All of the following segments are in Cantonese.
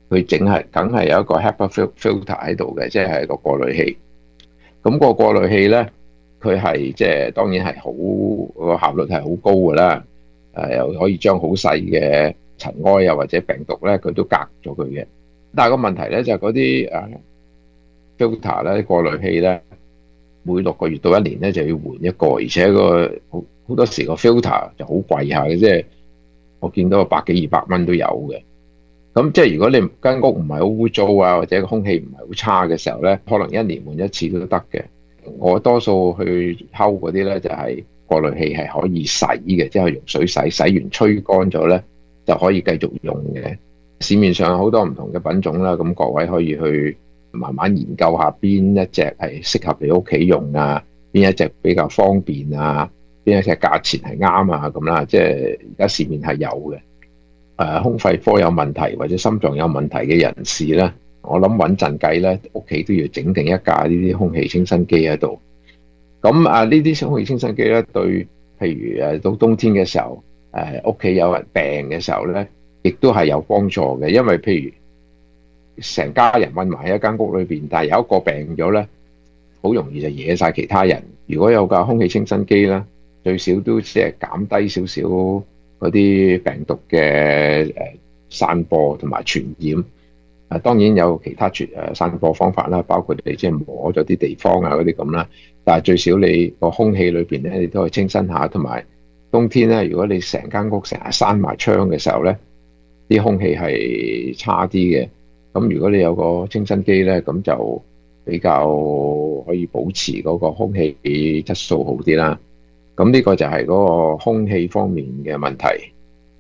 佢梗係有一個 HEPA filter 喺度嘅，即係一個過濾器。咁個過濾器咧，佢係即係當然係個效率係好高㗎啦。又可以將好細嘅塵埃又或者病毒咧，佢都隔咗佢嘅。但係個問題咧就係嗰啲filter 咧，過濾器咧，每6個月到1年咧就要換一個，而且好多時個 filter 就好貴下嘅，即係我見到100幾200蚊都有嘅。咁即係如果你間屋唔係好污糟啊，或者個空氣唔係好差嘅時候咧，可能1年換一次都得嘅。我多數去溝嗰啲咧就係過濾器係可以洗嘅，即係用水洗，洗完吹乾咗咧就可以繼續用嘅。市面上有好多唔同嘅品種啦，咁各位可以去慢慢研究下邊一隻係適合你屋企用啊，邊一隻比較方便啊，邊一隻價錢係啱啊咁啦。即係而家市面係有嘅。胸肺科有問題或者心臟有問題嘅人士咧，我諗穩陣計咧，屋企都要整定一架呢啲空氣清新機喺度。咁呢啲空氣清新機咧，對譬如到冬天嘅時候，屋企有人病嘅時候咧，亦都係有幫助嘅。因為譬如成家人混埋喺一間屋裏邊，但係有一個病咗咧，好容易就惹晒其他人。如果有架空氣清新機咧，最少都即係減低少少嗰啲病毒嘅散播同埋傳染。當然有其他散播方法啦，包括你即係摸咗啲地方啊嗰啲咁啦。但係最少你個空氣裏邊咧，你都可以清新下。同埋冬天咧，如果你成間屋成日閂埋窗嘅時候咧，啲空氣係差啲嘅。咁如果你有個清新機咧，咁就比較可以保持嗰個空氣質素好啲啦。咁呢個就係嗰個空氣方面嘅問題。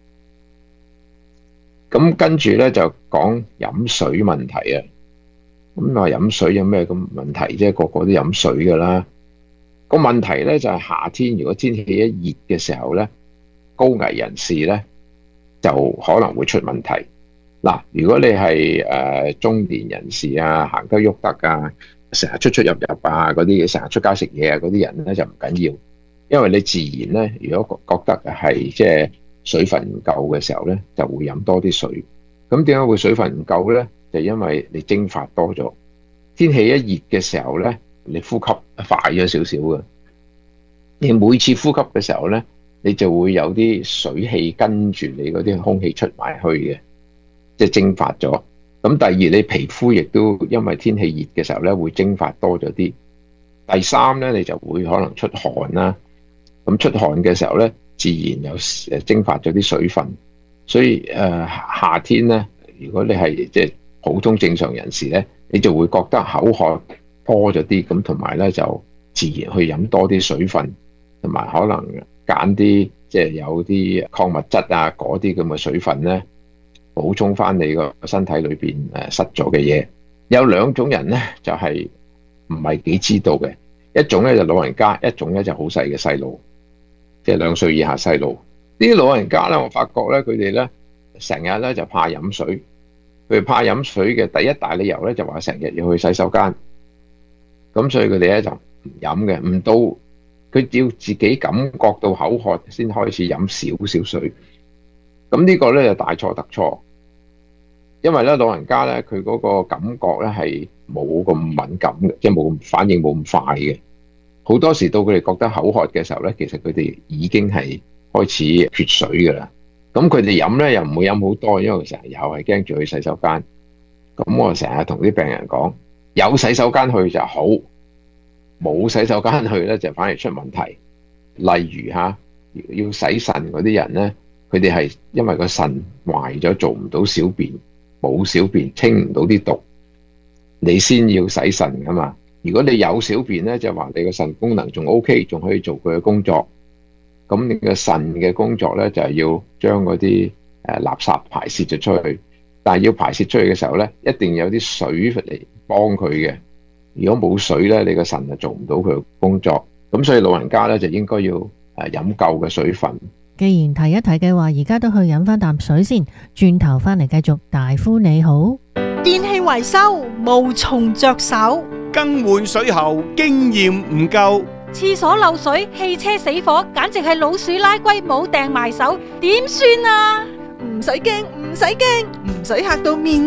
咁跟住咧就講飲水問題啊。咁話飲水有咩咁問題啫？個個都飲水㗎啦。個問題咧就係夏天，如果天氣一熱嘅時候咧，高危人士咧就可能會出問題。嗱，如果你係中年人士啊，行得喐得啊，成日出入啊嗰啲，成日出街食嘢啊嗰啲人咧就唔緊要。因為你自然咧，如果覺得係即係水分唔夠嘅時候咧，就會飲多啲水。咁點解會水分唔夠咧？就因為你蒸發多咗。天氣一熱嘅時候咧，你呼吸快咗少少嘅。你每次呼吸嘅時候咧，你就會有啲水氣跟住你嗰啲空氣出埋去嘅，即係蒸發咗。咁第二，你皮膚亦都因為天氣熱嘅時候咧，會蒸發多咗啲。第三咧，你就會可能出汗啦。咁出汗嘅時候咧，自然有蒸發咗啲水分，所以夏天咧，如果你係即係普通正常人士咧，你就會覺得口渴多咗啲，咁同埋咧就自然去飲多啲水分，同埋可能揀啲即係有啲礦物質啊嗰啲咁嘅水分咧，補充翻你個身體裏邊失咗嘅嘢。有兩種人咧就係唔係幾知道嘅，一種咧就老人家，一種咧就好細嘅細路。即係2歲以下細路，呢啲老人家咧，我發覺咧，佢哋咧成日咧就怕飲水。佢哋怕飲水嘅第一大理由咧，就話成日要去洗手間。咁所以佢哋咧就唔飲嘅，唔到佢要自己感覺到口渴先開始飲少少水。咁呢個咧就大錯特錯，因為咧老人家咧佢嗰個感覺咧係冇咁敏感嘅，即係冇咁反應冇咁快嘅。好多時到佢哋覺得口渴嘅時候咧，其實佢哋已經係開始缺水㗎啦。咁佢哋飲咧又唔會飲好多，因為佢成日又係驚住去洗手間。咁我成日同啲病人講，有洗手間去就好，冇洗手間去咧就反而出問題。例如要洗腎嗰啲人咧，佢哋係因為個腎壞咗，做唔到小便，冇小便，清唔到啲毒，你先要洗腎㗎嘛。如果你有小便咧，就話你個腎功能仲 OK， 仲可以做佢嘅工作。咁你個腎嘅工作咧，就係要將嗰啲垃圾排泄咗出去。但係要排泄出去嘅時候咧，一定有啲水嚟幫佢嘅。如果冇水咧，你個腎就做唔到佢嘅工作。咁所以老人家咧就應該要飲夠嘅水分。 既然提一提嘅話，而家都去飲翻啖水先，轉頭翻嚟繼續大夫你好。 電器維修無從着手， 更換水喉經驗唔夠， 廁所漏水、汽車死火，簡直係老鼠拉龜冇掟埋手，點算啊？唔使驚，唔使驚，唔使嚇到面